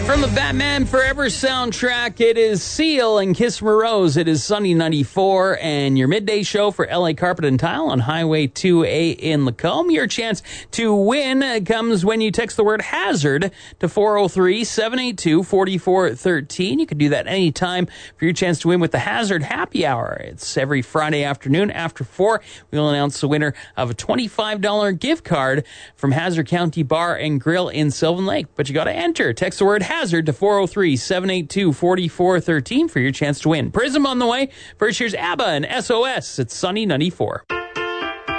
From the Batman Forever soundtrack, it is Seal and Kiss Rose. It is Sunny 94 and your midday show for LA Carpet and Tile on Highway 2A in Lacombe. Your chance to win comes when you text the word HAZARD to 403-782-4413. You can do that anytime for your chance to win with the Hazard Happy Hour. It's every Friday afternoon after 4. We'll announce the winner of a $25 gift card from Hazard County Bar and Grill in Sylvan Lake. But you got to enter. Text the word HAZARD to 403-782-4413 for your chance to win. Prism on the way. First, here's ABBA and SOS. It's Sunny 94.